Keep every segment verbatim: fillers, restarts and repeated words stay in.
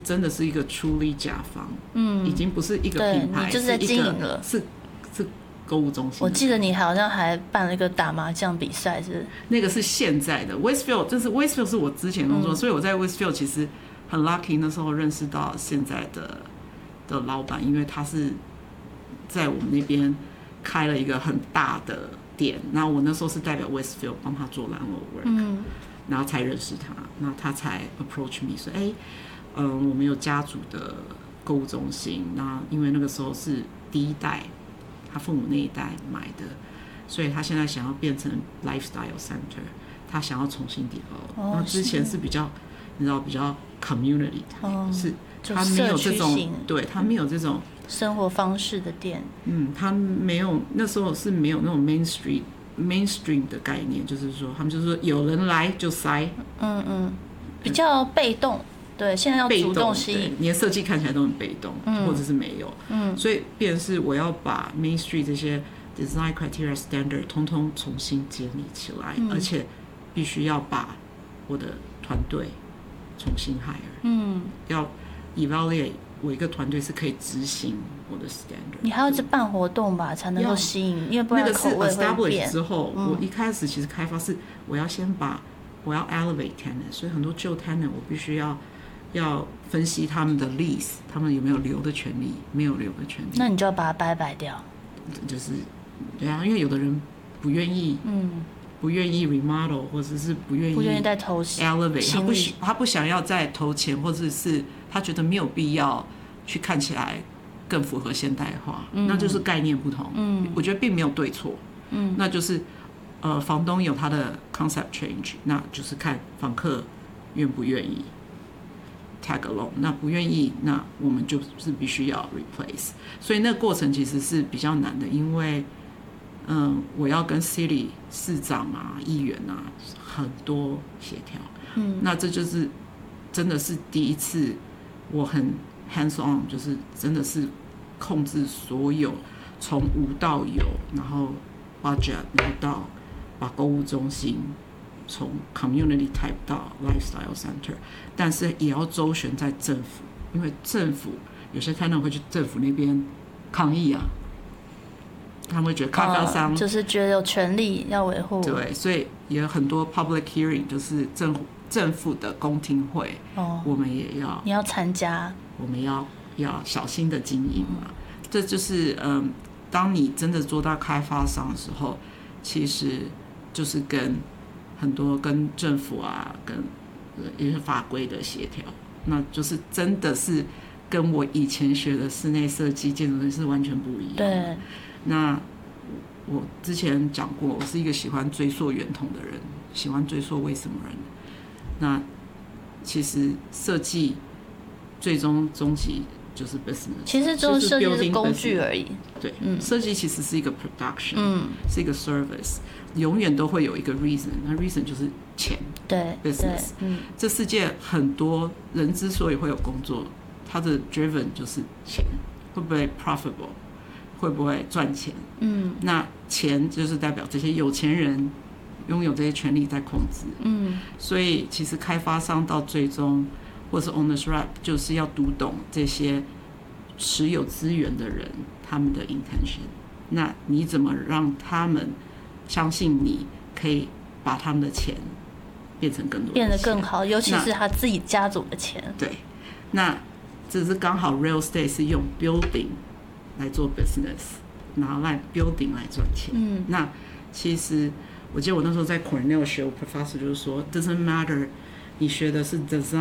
真的是一个出力甲方，嗯，已经不是一个品牌， 你就是在经营了， 是是购物中心。 我记得你好像还办了一个打麻将比赛，是那个是现在的 Westfield， 这是 Westfield 是我之前工作，嗯、所以我在 Westfield 其实很 lucky， 那时候认识到现在的的老板，因为他是在我们那边开了一个很大的店，那我那时候是代表 Westfield 帮他做 landlord work，嗯，然后才认识他，那他才 approach me 说，哎。嗯，我们有家族的购物中心，那因为那个时候是第一代，他父母那一代买的，所以他现在想要变成 lifestyle center， 他想要重新 develop。哦，那之前是比较，你知道比较 community，哦，是他没有这种，对他没有这种生活方式的店。 嗯，他没有那时候是没有那种 mainstream mainstream 的概念，就是说他们就是说有人来就塞。嗯嗯， 比较被动。对，现在要主动吸引， 你的设计看起来都很被动，嗯、或者是没有，嗯，所以变成是我要把 Main Street 这些 design criteria standard 通通重新建立起来，嗯、而且必须要把我的团队重新 hire， 嗯，要 evaluate 我一个团队是可以执行我的 standard。 你还要去办活动吧，才能够吸引，因为不然口味会变。 那个是 establish 之后，嗯、我一开始其实开发是我要先把我要 elevate tenant， 所以很多旧 tenant 我必须要。要分析他们的 lease， 他们有没有留的权利，没有留的权利。 那你就要把它掰掰掉。 就是，对啊，因为有的人不愿意，嗯，不愿意 remodel， 或者是不愿意， 不愿意再投 elevate， 他不他不想要再投钱，或者是他觉得没有必要去看起来更符合现代化，嗯、那就是概念不同。嗯，我觉得并没有对错。嗯，那就是呃，房东有他的 concept change， 那就是看房客愿不愿意。tag along， 那不愿意，那我们就是必须要 replace， 所以那个过程其实是比较难的，因为，嗯，我要跟 city 市长啊、议员啊很多协调，嗯，那这就是真的是第一次，我很 hands on， 就是真的是控制所有从无到有，然后 budget， 然后到把购物中心。从 community type 到 lifestyle center， 但是也要周旋在政府，因为政府有些tenant会去政府那边抗议啊，他们会觉得开发商、 哦、就是觉得有权利要维护， 对，所以也有很多 public hearing， 就是政府政府的公听会，哦，我们也要你要参加， 我们要要小心的经营嘛，嗯、这就是嗯，当你真的做到开发商的时候，其实就是跟很多跟政府啊，跟一些法规的协调，那就是真的是跟我以前学的室内设计、建筑是完全不一样的。 对。 那我之前讲过，我是一个喜欢追溯源头的人，喜欢追溯为什么人。那其实设计最终终极就是 business， 其实就是设计是工具而已。 对，嗯，设计其实是一个 production，嗯，是一个 service。永远都会有一个 reason， 那 reason 就是钱， 对 ，business， 嗯，这世界很多人之所以会有工作，他的 driven 就是钱，会不会 profitable， 会不会赚钱，嗯，那钱就是代表这些有钱人拥有这些权利在控制，嗯，所以其实开发商到最终，或是 owners rep 就是要读懂这些持有资源的人他们的 intention， 那你怎么让他们相信你可以把他们的钱变成更多的钱， 变得更好，尤其是他自己家族的钱。 对，那只是刚好 real estate 是用 building 来做 business， 拿来 building 来赚钱。嗯，那其实我记得我那时候在 Cornell 学，我 professor 就是说 ，doesn't matter 你学的是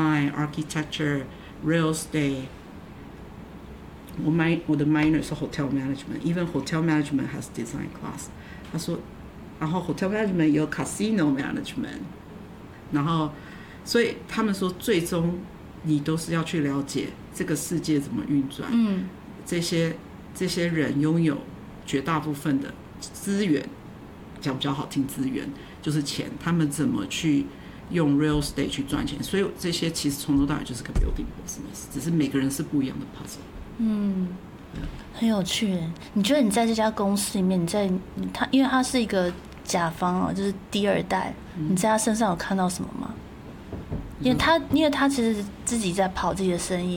design、architecture、real estate。我 my 我的 minor 是 hotel management，even hotel management has design class。他说。然后 hotel management 有 casino management， 然后所以他们说最终你都是要去了解这个世界怎么运转，嗯，这些这些人拥有绝大部分的资源，讲比较好听，资源就是钱，他们怎么去用 real estate 去赚钱，所以这些其实从头到尾就是个 building business， 只是每个人是不一样的 puzzle。嗯， 很有趣。你觉得你在这家公司里面，你在他，因为他是一个甲方哦，就是第二代，嗯、你在他身上有看到什么吗？因为他，因为他其实自己在跑自己的生意。